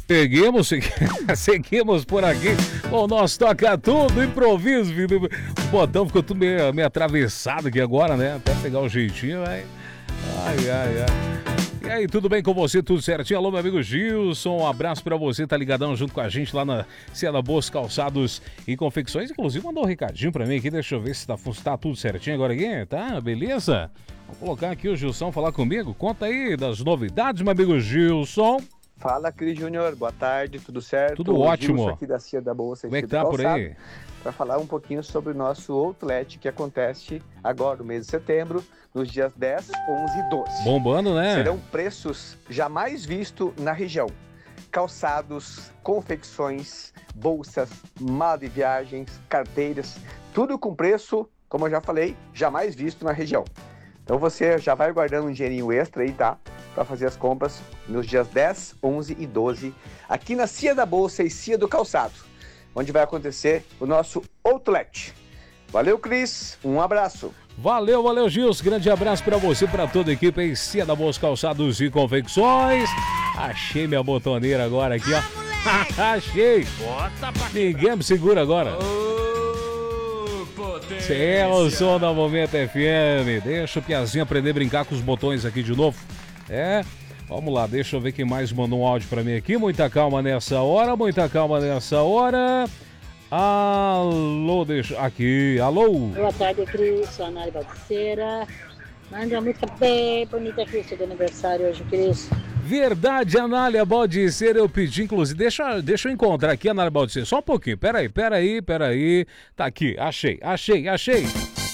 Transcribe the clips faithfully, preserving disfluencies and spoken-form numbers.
Seguimos, seguimos por aqui. O nosso toca tudo, improviso. O botão ficou tudo meio, meio atravessado aqui agora, né? Até pegar o jeitinho, vai. Ai, ai, ai. E aí, tudo bem com você? Tudo certinho? Alô, meu amigo Gilson, um abraço pra você, tá ligadão junto com a gente lá na Cielo Boas Calçados e Confecções. Inclusive, mandou um recadinho pra mim aqui, deixa eu ver se tá, tá tudo certinho agora aqui, tá? Beleza? Vou colocar aqui o Gilson falar comigo. Conta aí das novidades, meu amigo Gilson. Fala, Cris Júnior, boa tarde, tudo certo? Tudo ótimo. Gilson aqui da Cia da Bolsa. Como é que tá por aí? Para falar um pouquinho sobre o nosso outlet que acontece agora no mês de setembro, nos dias dez, onze e doze. Bombando, né? Serão preços jamais vistos na região. Calçados, confecções, bolsas, mala de viagens, carteiras, tudo com preço, como eu já falei, jamais visto na região. Então você já vai guardando um dinheirinho extra aí, tá? Para fazer as compras nos dias dez, onze e doze, aqui na Cia da Bolsa e Cia do Calçado, onde vai acontecer o nosso outlet. Valeu, Cris, um abraço. Valeu, valeu, Gils, grande abraço para você, para toda a equipe aí, Cia da Bolsa Calçados e Confecções. Achei minha botoneira agora aqui, ó. Achei. Ninguém me segura agora. Esse é o som da Momento F M. Deixa o Piazinho aprender a brincar com os botões aqui de novo. É, vamos lá, deixa eu ver quem mais mandou um áudio pra mim aqui. Muita calma nessa hora, muita calma nessa hora. Alô, deixa aqui, alô. Boa tarde, Cris, sou a Nari Baldiceira. Manda uma música bem bonita aqui, seu aniversário hoje, Cris. Verdade, Anália Baldiceira, eu pedi, inclusive, deixa, deixa eu encontrar aqui a Anália Baldiceira, só um pouquinho, peraí, peraí, peraí, tá aqui, achei, achei, achei.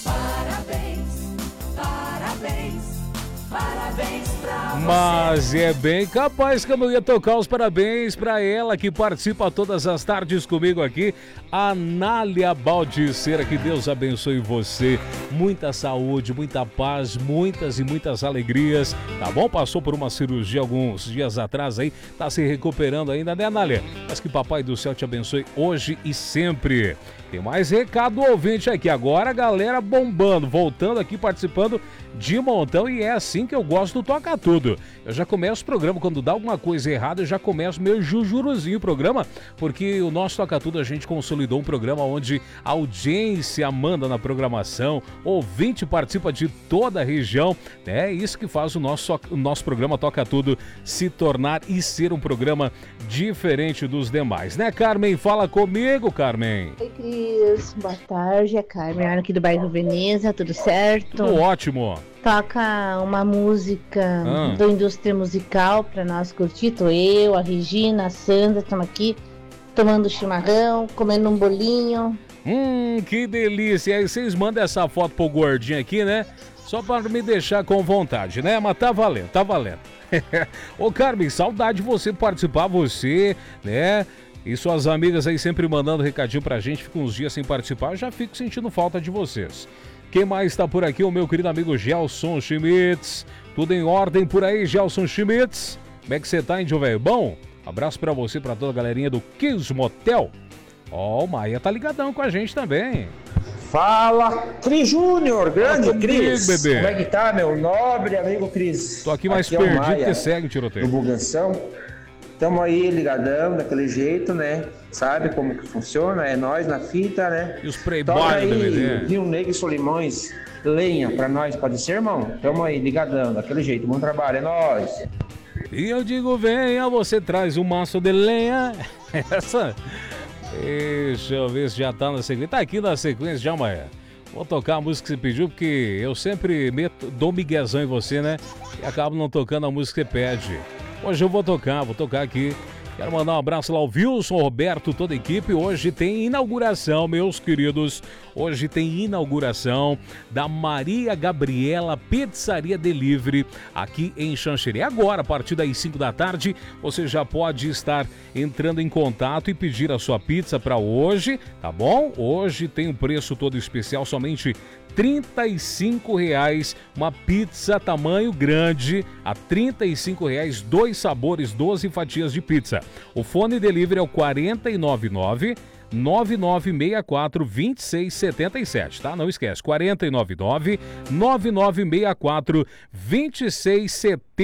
Parabéns, parabéns, parabéns pra você. Mas é bem capaz que eu não ia tocar os parabéns pra ela que participa todas as tardes comigo aqui, Anália Baldiceira, que Deus abençoe você, muita saúde, muita paz, muitas e muitas alegrias, tá bom? Passou por uma cirurgia alguns dias atrás aí, tá se recuperando ainda, né, Anália? Mas que Papai do Céu te abençoe hoje e sempre. Tem mais recado ouvinte aqui, agora a galera bombando, voltando aqui, participando de montão, e é assim que eu gosto do Toca Tudo. Eu já começo o programa, quando dá alguma coisa errada, eu já começo meio jujuruzinho o programa, porque o nosso Toca Tudo, a gente consolidou um programa onde a audiência manda na programação, ouvinte participa de toda a região, é isso que faz o nosso, o nosso programa Toca Tudo se tornar e ser um programa diferente dos demais, né, Carmen? Fala comigo, Carmen. Oi, Cris, boa tarde, é Carmen, aqui do bairro Veneza, tudo certo? Tudo ótimo. Toca uma música Ah. do Indústria Musical pra nós curtir. Tô eu, a Regina, a Sandra, estamos aqui tomando chimarrão, comendo um bolinho. Hum, que delícia. Aí vocês mandam essa foto pro gordinho aqui, né? Só para me deixar com vontade, né? Mas tá valendo, tá valendo. Ô, Carmen, saudade de você participar, você, né? E suas amigas aí sempre mandando recadinho pra gente, fica uns dias sem participar, eu já fico sentindo falta de vocês. Quem mais tá por aqui? O meu querido amigo Gelson Schmitz. Tudo em ordem por aí, Gelson Schmitz? Como é que você tá, índio velho? Bom, abraço pra você, pra toda a galerinha do Kiss Motel. Ó, oh, o Maia tá ligadão com a gente também. Fala, Cris Júnior, grande Fala comigo, Cris. bebê. Como é que tá, meu nobre amigo Cris? Tô aqui mais aqui é o perdido Maia, que segue, tiroteio. do Buganção. Tamo aí ligadão, daquele jeito, né? Sabe como que funciona? É nós na fita, né? E os playboy Toca do D V D. aí, Rio Negro e Solimões, lenha pra nós, pode ser, irmão? Tamo aí ligadão, daquele jeito. Bom trabalho, é nóis. E eu digo, venha, você traz um maço de lenha. Essa... Deixa eu ver se já tá na sequência. Tá aqui na sequência já, Maia. Vou tocar a música que você pediu, porque eu sempre meto, dou miguezão em você, né? E acabo não tocando a música que você pede. Hoje eu vou tocar, vou tocar aqui. Quero mandar um abraço lá ao Wilson, Roberto, toda a equipe. Hoje tem inauguração, meus queridos. Hoje tem inauguração da Maria Gabriela Pizzaria Delivery aqui em Xanxerê. Agora, a partir das cinco da tarde, você já pode estar entrando em contato e pedir a sua pizza para hoje, tá bom? Hoje tem um preço todo especial, somente trinta e cinco reais, uma pizza tamanho grande, a trinta e cinco reais, dois sabores, doze fatias de pizza. O fone delivery é o quatro nove nove, nove nove seis quatro, dois seis sete sete, tá? Não esquece, quatro nove nove, nove nove seis quatro, dois seis sete sete.